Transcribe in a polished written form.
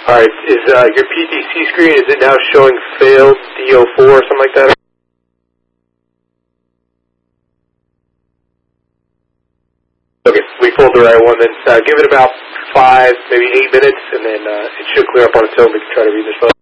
Alright, is your PTC screen, is it now showing failed DO4 or something like that? Okay, we pulled the right one, then give it about 5, maybe 8 minutes, and then it should clear up on its own. We can try to read this phone.